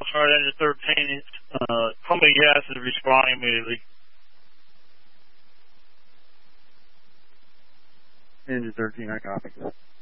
Coast Guard Engine 13. Columbia Gas is responding immediately. Engine 13, I copy.